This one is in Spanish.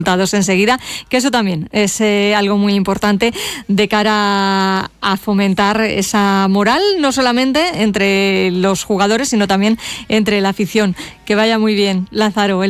enseguida, que eso también es algo muy importante de cara a fomentar esa moral, no solamente entre los jugadores, sino también entre la afición. Que vaya muy bien, Lázaro.